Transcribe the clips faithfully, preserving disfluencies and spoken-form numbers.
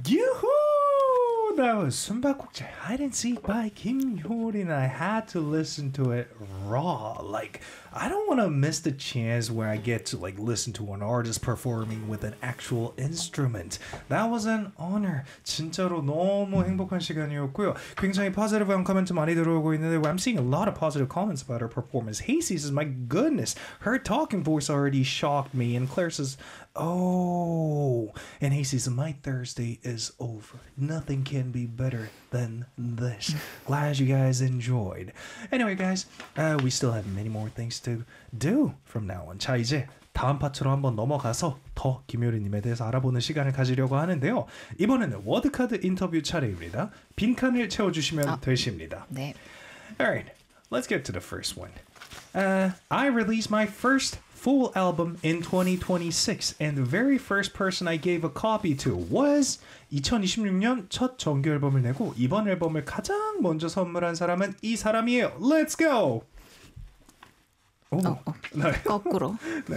Yoo-hoo! That was 숨바꼭질 Hide and Seek by Kim Hyorin, and I had to listen to it raw. Like, I don't want to miss the chance where I get to like listen to an artist performing with an actual instrument. That was an honor. 진짜로 너무 행복한 시간이었고요. 굉장히 positive comment 많이 들어오고 있는데 I'm seeing a lot of positive comments about her performance. Hasey says, my goodness, her talking voice already shocked me. And Claire says, oh. And Hasey says, my Thursday is over. Nothing can be better than this. Glad you guys enjoyed. Anyway, guys, uh, we still have many more things to do from now on. 자, 이제 다음 파트로 한번 넘어가서 더 김효리님에 대해서 알아보는 시간을 가지려고 하는데요. 이번에는 워드카드 인터뷰 차례입니다. 빈칸을 채워주시면 아, 되십니다. 네. Alright, let's get to the first one. Uh, I released my first full album in twenty twenty-six, and the very first person I gave a copy to was 이천이십육 년 첫 정규 앨범을 내고 이번 앨범을 가장 먼저 선물한 사람은 이 사람이에요. Let's go! 오, 어, 어. 네. 거꾸로. 네.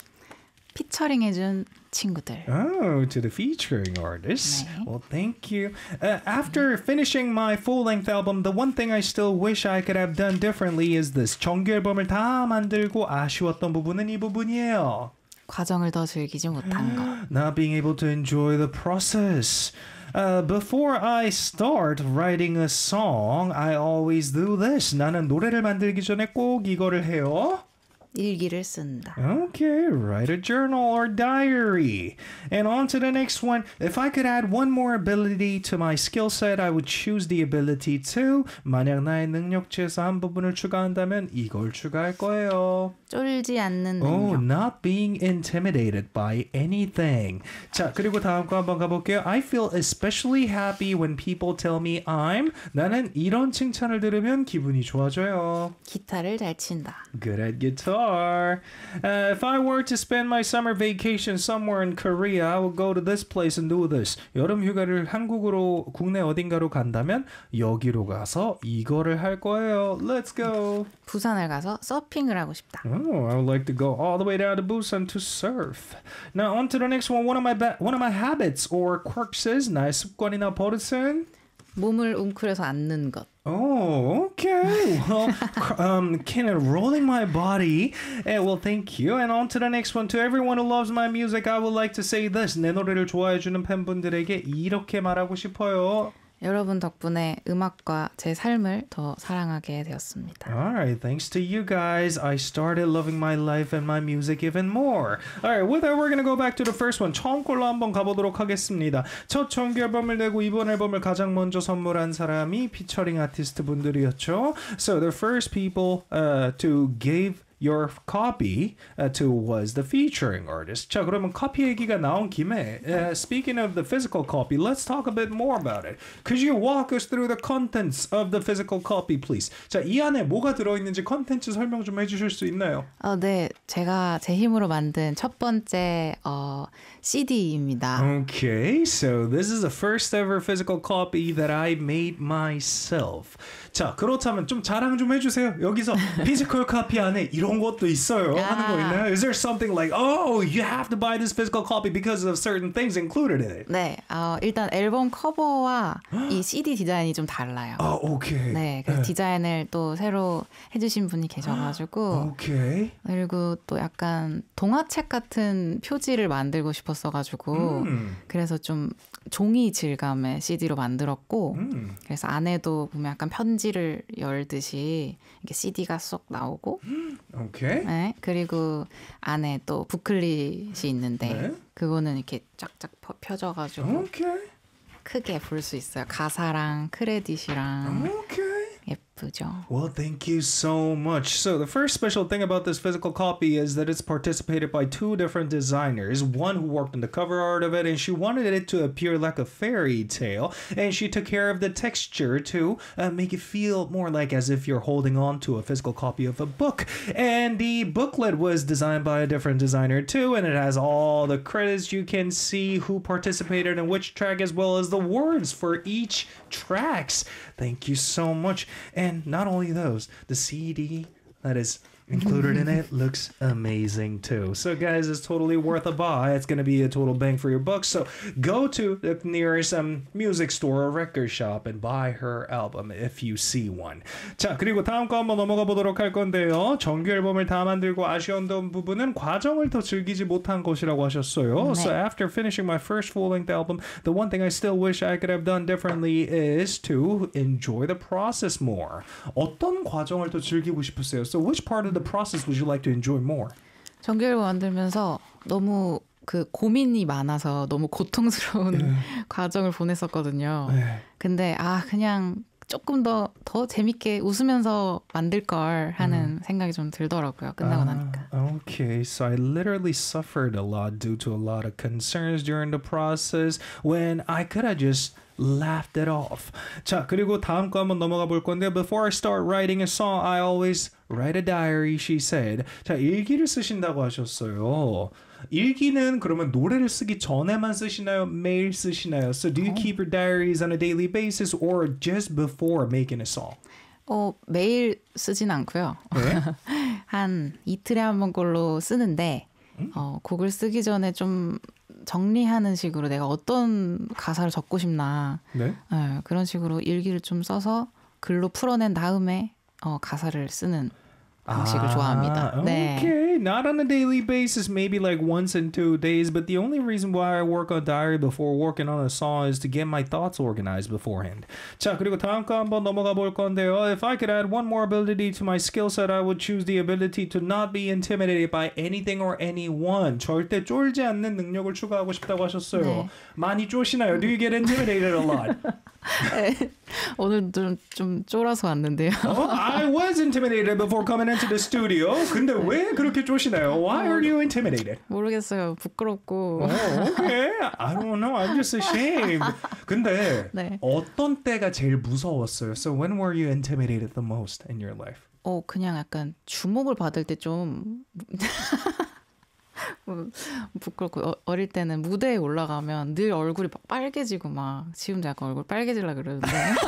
피처링해준 친구들. Oh, to the featuring artists. 네. Well, thank you. Uh, after finishing my full-length album, the one thing I still wish I could have done differently is this. 정규 앨범을 다 만들고 아쉬웠던 부분은 이 부분이에요. 과정을 더 즐기지 못한 것. Not being able to enjoy the process. Uh, before I start writing a song, I always do this. 나는 노래를 만들기 전에 꼭 이거를 해요. 일기를 쓴다. Okay, write a journal or diary. And on to the next one. If I could add one more ability to my skill set, I would choose the ability to. 만약 나의 능력치에서 한 부분을 추가한다면 이걸 추가할 거예요. 쫄지 않는 능력. Oh, not being intimidated by anything. 자, 그리고 다음 거 한번 가볼게요. I feel especially happy when people tell me I'm. 나는 이런 칭찬을 들으면 기분이 좋아져요. 기타를 잘 친다. Good at guitar. Uh, if I were to spend my summer vacation somewhere in Korea, I would go to this place and do this. 여름 휴가를 한국으로 국내 어딘가로 간다면 여기로 가서 이거를 할 거예요. Let's go. 부산을 가서 서핑을 하고 싶다. Oh, I would like to go all the way down to Busan to surf. Now on to the next one. One of my ba- one of my habits or quirks is 나의 습관이나 버릇은 몸을 웅크려서 앉는 것. Oh, okay. Well, um, kind of rolling my body. Eh, well, thank you. And on to the next one. To everyone who loves my music, I would like to say this. 내 노래를 좋아해주는 팬분들에게 이렇게 말하고 싶어요. 여러분 덕분에 음악과 제 삶을 더 사랑하게 되었습니다. Alright, thanks to you guys, I started loving my life and my music even more. Alright, with that, we're gonna go back to the first one. 처음 걸로 한번 가보도록 하겠습니다. 첫 정규 앨범을 내고 이번 앨범을 가장 먼저 선물한 사람이 피처링 아티스트 분들이었죠. So the first people uh, to give your copy uh, to was the featuring artist. 자, 그러면 copy 얘기가 나온 김에 uh, speaking of the physical copy, let's talk a bit more about it. Could you walk us through the contents of the physical copy, please? 자, 이 안에 뭐가 들어있는지 컨텐츠 설명 좀 해주실 수 있나요? 어, 네, 제가 제 힘으로 만든 첫 번째 어, 씨디입니다. Okay, so this is the first ever physical copy that I made myself. 자, 그렇다면 좀 자랑 좀 해주세요. 여기서 physical copy 안에 이런 것도 있어요. 아. 하는 거 있나요? Is there something like, oh, you have to buy this physical copy because of certain things included in it? 네, 어, 일단 앨범 커버와 이 씨디 디자인이 좀 달라요. 아, 오케이. 네, 그래서 네. 디자인을 또 새로 해주신 분이 계셔가지고 오케이. 그리고 또 약간 동화책 같은 표지를 만들고 싶었어가지고 음. 그래서 좀 종이 질감의 씨디로 만들었고 음. 그래서 안에도 보면 약간 편지를 열듯이 이렇게 씨디가 쏙 나오고 오케이. 네, 그리고 안에 또 부클릿이 있는데 네. 그거는 이렇게 쫙쫙 펴- 펴져가지고 오케이. 크게 볼 수 있어요. 가사랑 크레딧이랑 오케이. 예쁘죠. Well, thank you so much. So the first special thing about this physical copy is that it's participated by two different designers. One who worked on the cover art of it, and she wanted it to appear like a fairy tale. And she took care of the texture to uh, make it feel more like as if you're holding on to a physical copy of a book. And the booklet was designed by a different designer too, and it has all the credits. You can see who participated in which track as well as the words for each tracks. Thank you so much. And not only those, the C D that is included in it looks amazing too. So guys, it's totally worth a buy. It's going to be a total bang for your buck. So go to the nearest um, music store or record shop and buy her album if you see one. 자, 그리고 다음 거 한번 넘어가 보도록 할 건데요. 정규 앨범을 다 만들고 아쉬웠던 부분은 과정을 더 즐기지 못한 것이라고 하셨어요. 네. So after finishing my first full-length album, the one thing I still wish I could have done differently is to enjoy the process more. 어떤 과정을 더 즐기고 싶으세요? So which part of the process would you like to enjoy more? 정규 앨범 만들면서 너무 그 고민이 많아서 너무 고통스러운 네. 과정을 보냈었거든요. 네. 근데 아 그냥 조금 더 더 재밌게 웃으면서 만들 걸 하는 생각이 좀 들더라고요. 끝나고 나니까. Uh, okay, so I literally suffered a lot due to a lot of concerns during the process when I could have just laughed it off. 자, 그리고 다음 거 한번 넘어가 볼 건데 before I start writing a song, I always write a diary, she said. 자, 일기를 쓰신다고 하셨어요. 일기는 그러면 노래를 쓰기 전에만 쓰시나요? 매일 쓰시나요? So do you keep your diaries on a daily basis or just before making a song? 어, 매일 쓰진 않고요. 네? 한 이틀에 한 번 꼴로 쓰는데 어, 곡을 쓰기 전에 좀 정리하는 식으로 내가 어떤 가사를 적고 싶나 네? 네, 그런 식으로 일기를 좀 써서 글로 풀어낸 다음에 어, 가사를 쓰는 방식을 좋아합니다. 네. Okay, not on a daily basis, maybe like once in two days, but the only reason why I work on diary before working on a song is to get my thoughts organized beforehand. 자, 그리고 다음 거 한번 넘어가 볼 건데요. If I could add one more ability to my skill set, I would choose the ability to not be intimidated by anything or anyone. 절대 쫄지 않는 능력을 추가하고 싶다고 하셨어요. 네. 많이 쫄시나요? Do you get intimidated a lot? 오늘 좀, 좀 쫄아서 왔는데요. Oh, I was intimidated before coming into the studio. 근데 왜 그렇게 쫄시나요? Why are you intimidated? 모르겠어요. 부끄럽고. Oh, okay. I don't know. I'm just ashamed. 근데 네. 어떤 때가 제일 무서웠어요? So when were you intimidated the most in your life? 어, 그냥 약간 주목을 받을 때 좀 부끄럽고 어, 어릴 때는 무대에 올라가면 늘 얼굴이 막 빨개지고 막 지금도 약간 얼굴 빨개지려 그러는데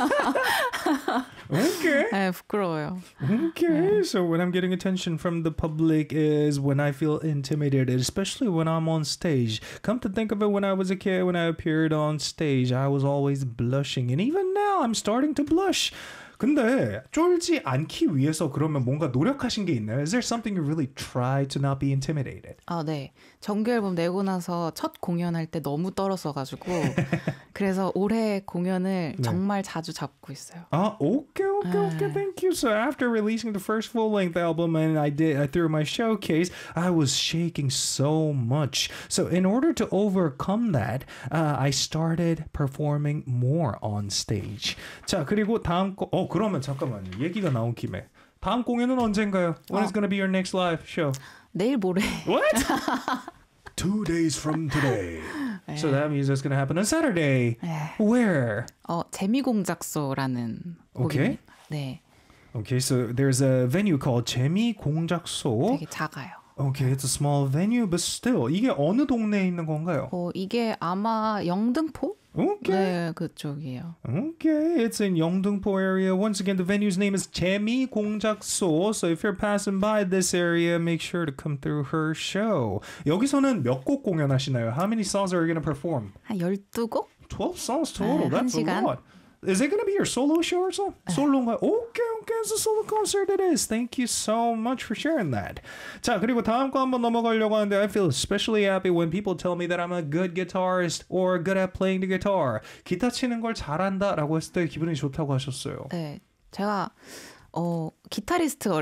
Okay. 네, 부끄러워요. Okay. So when I'm getting attention from the public is when I feel intimidated, especially when I'm on stage. Come to think of it, when I was a kid, when I appeared on stage, I was always blushing. And even now, I'm starting to blush. 근데 쫄지 않기 위해서 그러면 뭔가 노력하신 게 있나요? Is there something you really try to not be intimidated? 아, 네. 정규 앨범 내고 나서 첫 공연할 때 너무 떨었어가지고 그래서 올해 공연을 네. 정말 자주 잡고 있어요. Ah, okay, okay, okay, thank you. So after releasing the first full-length album and I did, I threw my showcase, I was shaking so much. So in order to overcome that, uh, I started performing more on stage. 자, 그리고 다음 거, 어, 그러면 잠깐만요. 얘기가 나온 김에 다음 공연은 언젠가요? When is going to be your next live show? 내일 모레. What? Two days from today. So that means it's going to happen on Saturday. 네. Where? 어, 재미공작소라는 Okay. 곡입니다. 네, Okay, so there's a venue called 재미공작소. 되게 작아요. Okay, it's a small venue, but still, 이게 어느 동네에 있는 건가요? 어, 이게 아마 영등포? Okay, 네, 그쪽이에요. okay, it's in 영등포 area. Once again, the venue's name is 재미공작소. So if you're passing by this area, make sure to come through her show. 여기서는 몇 곡 공연하시나요? How many songs are you going to perform? 한 열두 곡? twelve songs total. 네, That's 한 a 시간. lot. Is it going to be your solo show or so? Solo인가요? Okay, okay, it's a solo concert it is. Thank you so much for sharing that. 자, 그리고 다음 거 한번 넘어가려고 하는데 I feel especially happy when people tell me that I'm a good guitarist or good at playing the guitar. 기타 치는 걸 잘한다라고 했을 때 기분이 좋다고 하셨어요. 네, 제가 어, 기타리스트가